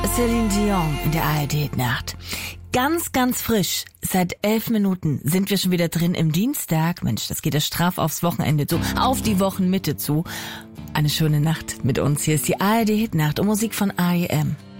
Celine Dion in der ARD-Nacht. Ganz, ganz frisch. Seit 11 Minuten sind wir schon wieder drin im Dienstag. Mensch, das geht ja straff aufs Wochenende zu, auf die Wochenmitte zu. Eine schöne Nacht mit uns. Hier ist die ARD-Nacht und Musik von R.E.M.